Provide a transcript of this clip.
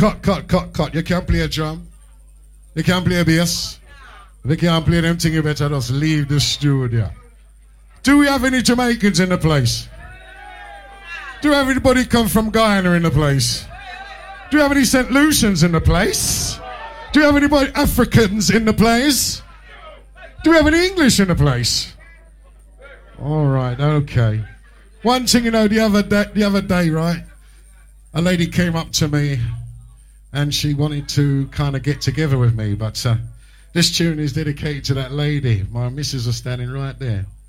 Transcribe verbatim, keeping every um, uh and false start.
cut, cut, cut, cut. You can't play a drum. You can't play a bass. If you can't play them things, you better just leave the studio. Do we have any Jamaicans in the place? Do we have anybody come from Guyana in the place? Do we have any Saint Lucians in the place? Do we have anybody Africans in the place? Do we have any English in the place? All right, okay. One thing, you know, the other day, the other day, right? A lady came up to me and she wanted to kind of get together with me, but uh, this tune is dedicated to that lady. My missus was standing right there.